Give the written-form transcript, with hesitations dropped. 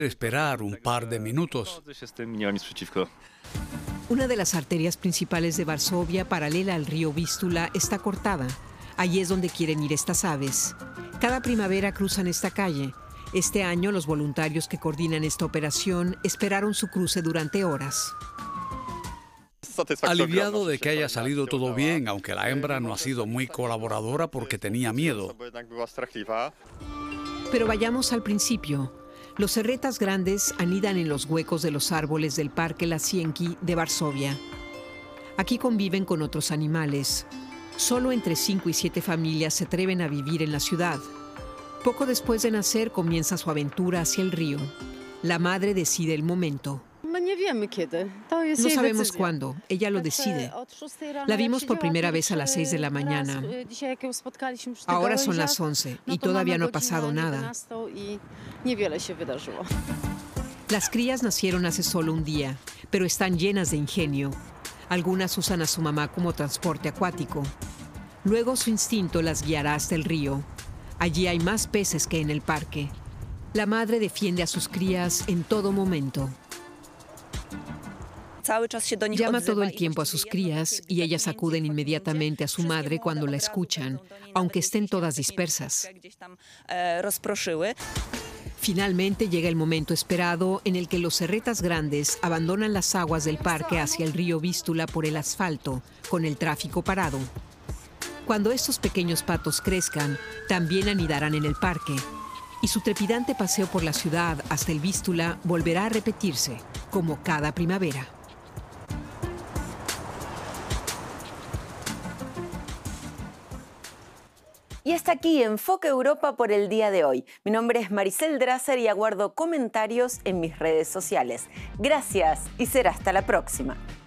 Esperar un par de minutos. Una de las arterias principales de Varsovia, paralela al río Vístula, está cortada. Allí es donde quieren ir estas aves. Cada primavera cruzan esta calle. Este año, los voluntarios que coordinan esta operación esperaron su cruce durante horas. Aliviado de que haya salido todo bien, aunque la hembra no ha sido muy colaboradora porque tenía miedo. Pero vayamos al principio. Los cerretas grandes anidan en los huecos de los árboles del Parque Lasienki de Varsovia. Aquí conviven con otros animales. Solo entre 5 y 7 familias se atreven a vivir en la ciudad. Poco después de nacer comienza su aventura hacia el río. La madre decide el momento. No sabemos cuándo, ella lo decide. La vimos por primera vez a las 6 de la mañana. Ahora son las 11 y todavía no ha pasado nada. Las crías nacieron hace solo un día, pero están llenas de ingenio. Algunas usan a su mamá como transporte acuático. Luego su instinto las guiará hasta el río. Allí hay más peces que en el parque. La madre defiende a sus crías en todo momento. Llama todo el tiempo a sus crías y ellas acuden inmediatamente a su madre cuando la escuchan, aunque estén todas dispersas. Finalmente llega el momento esperado en el que los cerretas grandes abandonan las aguas del parque hacia el río Vístula por el asfalto, con el tráfico parado. Cuando estos pequeños patos crezcan, también anidarán en el parque. Y su trepidante paseo por la ciudad hasta el Vístula volverá a repetirse, como cada primavera. Y hasta aquí Enfoque Europa por el día de hoy. Mi nombre es Maricel Drasser y aguardo comentarios en mis redes sociales. Gracias y será hasta la próxima.